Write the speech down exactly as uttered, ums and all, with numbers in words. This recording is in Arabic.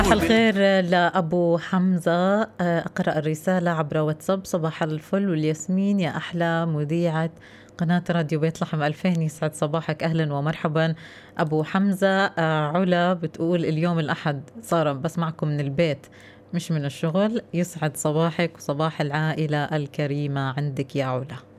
صباح الخير لأبو حمزة. أقرأ الرسالة عبر واتساب. صباح الفل والياسمين يا أحلى مذيعة قناة راديو بيت لحم ألفين، يسعد صباحك، أهلا ومرحبا أبو حمزة. علا بتقول اليوم الأحد صار بسمعكم من البيت مش من الشغل. يسعد صباحك وصباح العائلة الكريمة عندك يا علا.